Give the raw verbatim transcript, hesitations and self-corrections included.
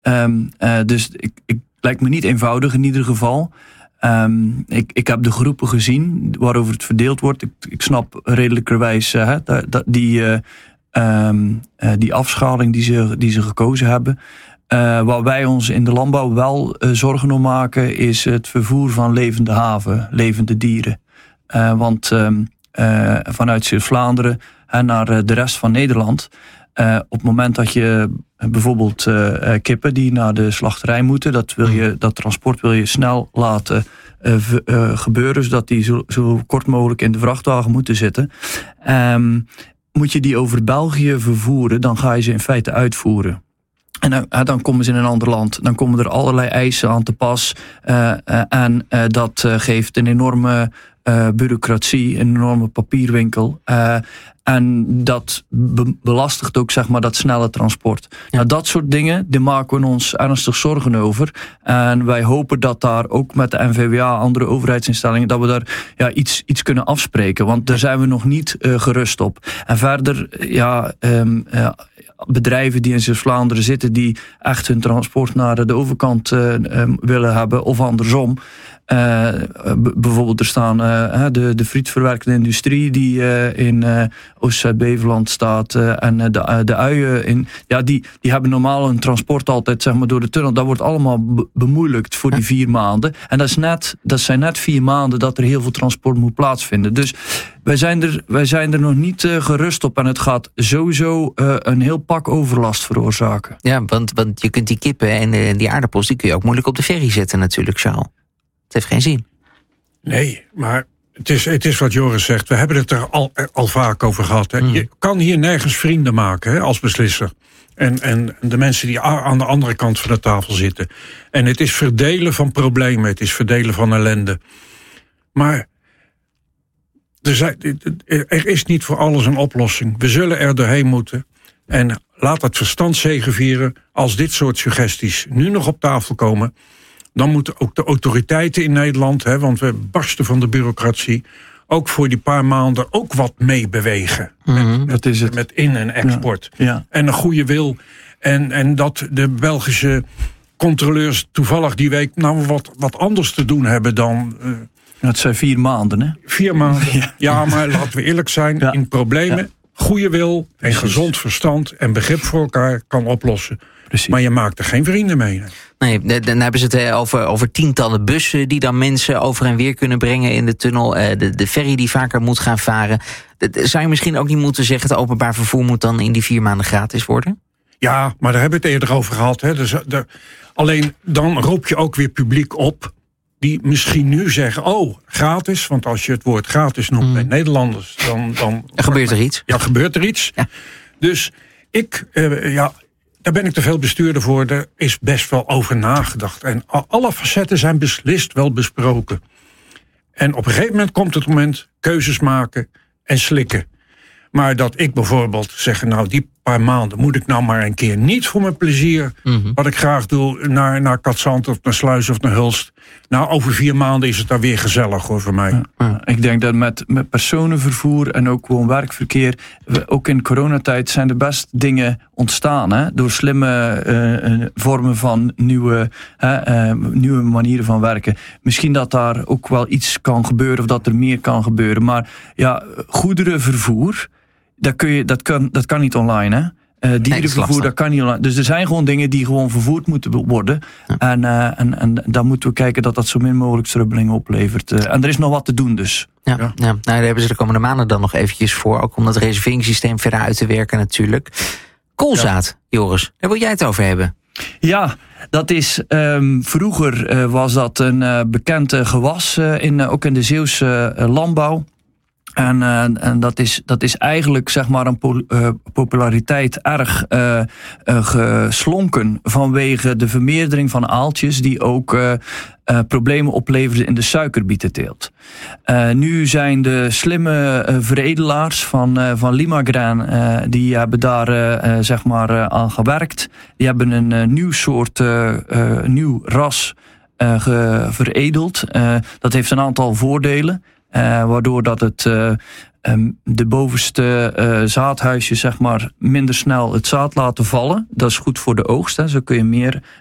Um, uh, dus ik, ik lijkt me niet eenvoudig in ieder geval. Um, ik, ik heb de groepen gezien waarover het verdeeld wordt. Ik, ik snap redelijkerwijs uh, dat, die, uh, um, uh, die afschaling die ze, die ze gekozen hebben. Uh, waar wij ons in de landbouw wel uh, zorgen om maken, is het vervoer van levende haven, levende dieren. Uh, want um, uh, vanuit Zeeuws-Vlaanderen en naar uh, de rest van Nederland, uh, op het moment dat je uh, bijvoorbeeld uh, kippen die naar de slachterij moeten, dat, wil je, dat transport wil je snel laten uh, v- uh, gebeuren, zodat die zo, zo kort mogelijk in de vrachtwagen moeten zitten. Um, moet je die over België vervoeren, dan ga je ze in feite uitvoeren. En dan, dan komen ze in een ander land. Dan komen er allerlei eisen aan te pas. Uh, uh, en uh, dat uh, geeft een enorme uh, bureaucratie, een enorme papierwinkel. Uh, en dat be- belastigt ook zeg maar, dat snelle transport. Ja. Nou, dat soort dingen, daar maken we ons ernstig zorgen over. En wij hopen dat daar ook met de N V W A, andere overheidsinstellingen, dat we daar ja, iets, iets kunnen afspreken. Want daar zijn we nog niet uh, gerust op. En verder, ja... Um, uh, bedrijven die in Zeeuws-Vlaanderen zitten, die echt hun transport naar de overkant uh, um, willen hebben, of andersom. Uh, b- bijvoorbeeld er staan uh, de, de frietverwerkende industrie die uh, in uh, Oost-Zuid-Beveland staat uh, en uh, de, uh, de uien in, ja, die, die hebben normaal hun transport altijd zeg maar, door de tunnel. Dat wordt allemaal be- bemoeilijkt voor die vier maanden. En dat, is net, dat zijn net vier maanden dat er heel veel transport moet plaatsvinden. Dus wij zijn er, wij zijn er nog niet uh, gerust op en het gaat sowieso uh, een heel pak overlast veroorzaken. Ja, want, want je kunt die kippen en uh, die aardappels, die kun je ook moeilijk op de ferry zetten natuurlijk, Charles. Het heeft geen zin. Nee, maar het is, het is wat Joris zegt. We hebben het er al, al vaak over gehad. Hè. Mm. Je kan hier nergens vrienden maken hè, als beslisser. En, en de mensen die aan de andere kant van de tafel zitten. En het is verdelen van problemen. Het is verdelen van ellende. Maar er, zijn, er is niet voor alles een oplossing. We zullen er doorheen moeten. En laat het verstand zegevieren als dit soort suggesties nu nog op tafel komen. Dan moeten ook de autoriteiten in Nederland, hè, want we barsten van de bureaucratie, ook voor die paar maanden ook wat meebewegen. Mm-hmm. Met, dat is het. met in- en export. Ja, ja. En een goede wil. En, en dat de Belgische controleurs toevallig die week nou wat, wat anders te doen hebben dan Uh, het zijn vier maanden, hè? Vier maanden. Ja, ja maar laten we eerlijk zijn, ja. in problemen, ja. goede wil en Precies. gezond verstand en begrip voor elkaar kan oplossen. Precies. Maar je maakt er geen vrienden mee. Nee, dan hebben ze het over, over tientallen bussen die dan mensen over en weer kunnen brengen in de tunnel. De, de ferry die vaker moet gaan varen. Zou je misschien ook niet moeten zeggen, het openbaar vervoer moet dan in die vier maanden gratis worden? Ja, maar daar hebben we het eerder over gehad. Hè. Dus, de, alleen dan roep je ook weer publiek op die misschien nu zeggen, oh, gratis. Want als je het woord gratis noemt mm. bij Nederlanders, dan, dan er gebeurt er iets. Ja, gebeurt er iets. Ja. Dus ik, uh, ja, daar ben ik te veel bestuurder voor. Er is best wel over nagedacht. En alle facetten zijn beslist wel besproken. En op een gegeven moment komt het moment keuzes maken en slikken. Maar dat ik bijvoorbeeld zeg, nou die paar maanden moet ik nou maar een keer niet voor mijn plezier, mm-hmm. wat ik graag doe, naar, naar Katzand of naar Sluis of naar Hulst. Nou, over vier maanden is het daar weer gezellig hoor voor mij. Ja, ja. Ik denk dat met, met personenvervoer en ook gewoon werkverkeer, ook in coronatijd zijn er best dingen ontstaan. Hè? Door slimme uh, vormen van nieuwe, uh, uh, nieuwe manieren van werken. Misschien dat daar ook wel iets kan gebeuren of dat er meer kan gebeuren. Maar ja, goederenvervoer, dat, kun je, dat, kan, dat kan niet online, hè? Uh, dierenvervoer, nee, dat kan niet online. Dus er zijn gewoon dingen die gewoon vervoerd moeten worden. Ja. En, uh, en, en dan moeten we kijken dat dat zo min mogelijk strubbelingen oplevert. Uh, en er is nog wat te doen dus. Ja, ja. ja. Nou, daar hebben ze de komende maanden dan nog eventjes voor. Ook om dat reserveringssysteem verder uit te werken natuurlijk. Koolzaad, ja. Joris, daar wil jij het over hebben. Ja, dat is um, vroeger uh, was dat een uh, bekend uh, gewas, uh, in, uh, ook in de Zeeuwse uh, landbouw. En, uh, en dat, is, dat is eigenlijk zeg maar een pol- uh, populariteit erg uh, uh, geslonken vanwege de vermeerdering van aaltjes die ook uh, uh, problemen opleverden in de suikerbietenteelt. Uh, nu zijn de slimme uh, veredelaars van, uh, van Limagrain, uh, die hebben daar uh, uh, zeg maar uh, aan gewerkt. Die hebben een uh, nieuw soort, uh, uh, nieuw ras uh, ge- veredeld. Uh, dat heeft een aantal voordelen. Uh, waardoor dat het uh, um, de bovenste uh, zaadhuisjes zeg maar minder snel het zaad laten vallen. Dat is goed voor de oogst. Hè. Zo kun je meer